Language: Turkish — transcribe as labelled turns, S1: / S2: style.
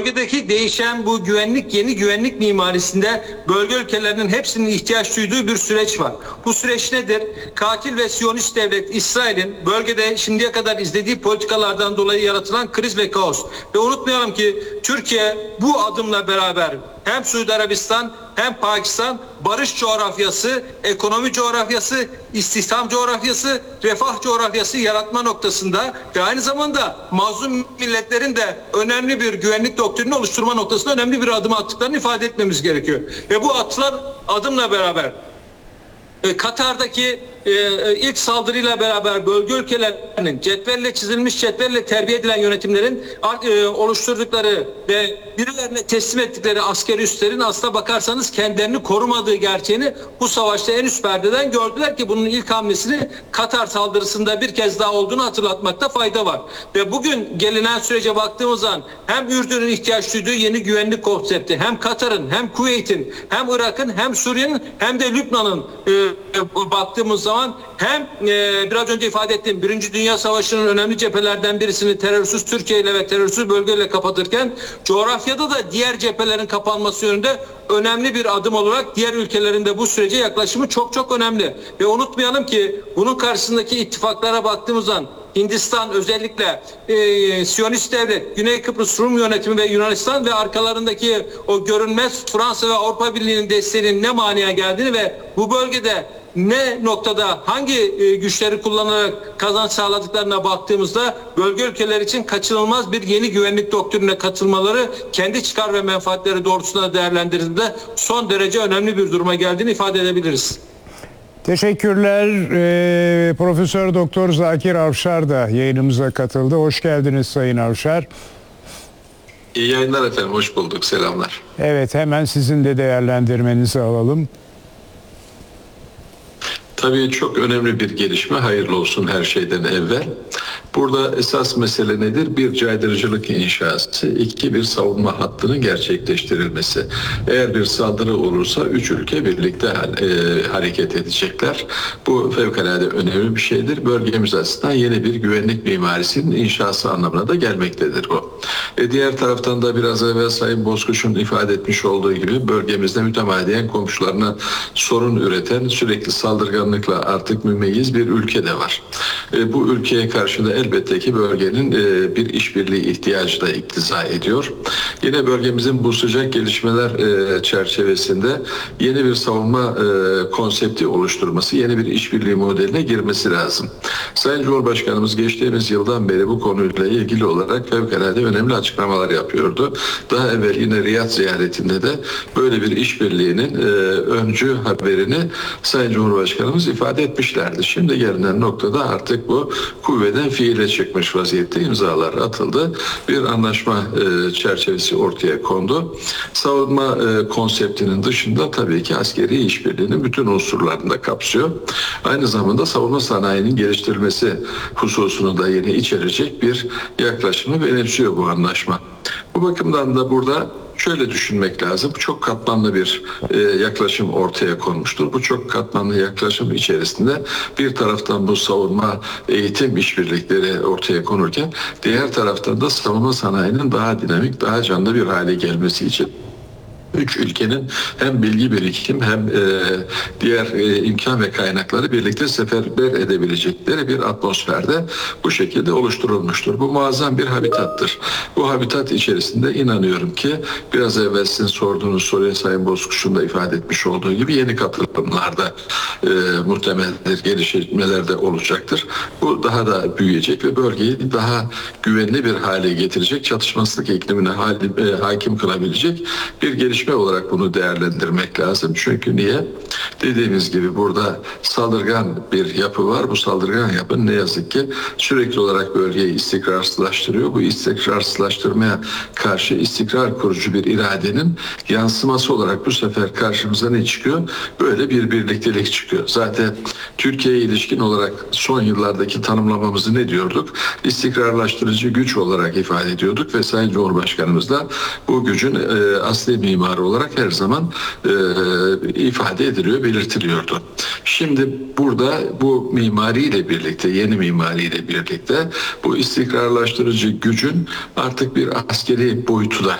S1: bölgedeki değişen bu yeni güvenlik mimarisinde bölge ülkelerinin hepsinin ihtiyaç duyduğu bir süreç var. Bu süreç nedir? Katil ve Siyonist devlet İsrail'in bölgede şimdiye kadar izlediği politikalardan dolayı yaratılan kriz ve kaos. Ve unutmayalım ki Türkiye bu adımla beraber hem Suudi Arabistan hem Pakistan barış coğrafyası, ekonomi coğrafyası, istihdam coğrafyası, refah coğrafyası yaratma noktasında ve aynı zamanda mazlum milletlerin de önemli bir güvenlik doktrinini oluşturma noktasında önemli bir adım attıklarını ifade etmemiz gerekiyor. Ve bu atılan adımla beraber Katar'daki ilk saldırıyla beraber bölge ülkelerinin cetvelle terbiye edilen yönetimlerin oluşturdukları ve birilerine teslim ettikleri askeri üslerin aslına bakarsanız kendilerini korumadığı gerçeğini bu savaşta en üst perdeden gördüler ki bunun ilk hamlesini Katar saldırısında bir kez daha olduğunu hatırlatmakta fayda var. Ve bugün gelinen sürece baktığımız zaman hem Ürdün'ün ihtiyaç duyduğu yeni güvenlik konsepti, hem Katar'ın, hem Kuveyt'in, hem Irak'ın, hem Suriye'nin, hem de Lübnan'ın baktığımız zaman hem biraz önce ifade ettiğim Birinci Dünya Savaşı'nın önemli cephelerden birisini terörsüz Türkiye ile ve terörsüz bölgeyle kapatırken coğrafyada da diğer cephelerin kapanması yönünde önemli bir adım olarak diğer ülkelerin de bu sürece yaklaşımı çok çok önemli. Ve unutmayalım ki bunun karşısındaki ittifaklara baktığımız zaman Hindistan özellikle Siyonist devlet, Güney Kıbrıs Rum yönetimi ve Yunanistan ve arkalarındaki o görünmez Fransa ve Avrupa Birliği'nin desteğinin ne manaya geldiğini ve bu bölgede ne noktada hangi güçleri kullanarak kazanç sağladıklarına baktığımızda bölge ülkeler için kaçınılmaz bir yeni güvenlik doktrinine katılmaları kendi çıkar ve menfaatleri doğrultusunda değerlendirildiğinde son derece önemli bir duruma geldiğini ifade edebiliriz.
S2: Teşekkürler. Profesör Doktor Zakir Avşar da yayınımıza katıldı. Hoş geldiniz Sayın Avşar.
S3: İyi yayınlar efendim. Hoş bulduk. Selamlar.
S2: Evet, hemen sizin de değerlendirmenizi alalım.
S3: Tabii çok önemli bir gelişme. Hayırlı olsun her şeyden evvel. Burada esas mesele nedir? Bir caydırıcılık inşası, iki bir savunma hattının gerçekleştirilmesi. Eğer bir saldırı olursa üç ülke birlikte hareket edecekler. Bu fevkalade önemli bir şeydir. Bölgemiz açısından yeni bir güvenlik mimarisinin inşası anlamına da gelmektedir bu. Diğer taraftan da biraz evvel Sayın Bozkuş'un ifade etmiş olduğu gibi bölgemizde mütemadiyen komşularına sorun üreten, sürekli saldırganlıkla artık mümeyyiz bir ülke de var. Bu ülkeye karşı da elbette ki bölgenin bir işbirliği ihtiyacı da iktiza ediyor. Yine bölgemizin bu sıcak gelişmeler çerçevesinde yeni bir savunma konsepti oluşturması, yeni bir işbirliği modeline girmesi lazım. Sayın Cumhurbaşkanımız geçtiğimiz yıldan beri bu konuyla ilgili olarak fevkalade önemli açıklamalar yapıyordu. Daha evvel yine Riyad ziyaretinde de böyle bir işbirliğinin öncü haberini Sayın Cumhurbaşkanımız ifade etmişlerdi. Şimdi gelinen noktada artık bu kuvveden fiile çıkmış vaziyette, imzalar atıldı. Bir anlaşma çerçevesi ortaya kondu. Savunma konseptinin dışında tabii ki askeri işbirliğinin bütün unsurlarını da kapsıyor. Aynı zamanda savunma sanayinin geliştirilmesi hususunu da yine içerecek bir yaklaşımı benimsiyor bu anlaşma. Bu bakımdan da burada şöyle düşünmek lazım. Çok katmanlı bir yaklaşım ortaya konmuştur. Bu çok katmanlı yaklaşım içerisinde bir taraftan bu savunma eğitim işbirlikleri ortaya konurken diğer taraftan da savunma sanayinin daha dinamik, daha canlı bir hale gelmesi için üç ülkenin hem bilgi birikim hem diğer imkan ve kaynakları birlikte seferber edebilecekleri bir atmosferde bu şekilde oluşturulmuştur. Bu muazzam bir habitattır. Bu habitat içerisinde inanıyorum ki biraz evvel sizin sorduğunuz soruya Sayın Bozkuş'un da ifade etmiş olduğu gibi yeni katılımlarda muhtemeldir, gelişmeler de olacaktır. Bu daha da büyüyecek ve bölgeyi daha güvenli bir hale getirecek, çatışmazlık iklimine hakim kılabilecek bir gelişme olarak bunu değerlendirmek lazım. Çünkü niye? Dediğimiz gibi burada saldırgan bir yapı var. Bu saldırgan yapı ne yazık ki sürekli olarak bölgeyi istikrarsızlaştırıyor. Bu istikrarsızlaştırmaya karşı istikrar kurucu bir iradenin yansıması olarak bu sefer karşımıza ne çıkıyor? Böyle bir birliktelik çıkıyor. Zaten Türkiye'ye ilişkin olarak son yıllardaki tanımlamamızı ne diyorduk? İstikrarlaştırıcı güç olarak ifade ediyorduk ve Sayın Cumhurbaşkanımız da bu gücün asli mimarı olarak her zaman ifade ediliyor, belirtiliyordu. Şimdi burada bu mimariyle birlikte, yeni mimariyle birlikte bu istikrarlaştırıcı gücün artık bir askeri boyutu da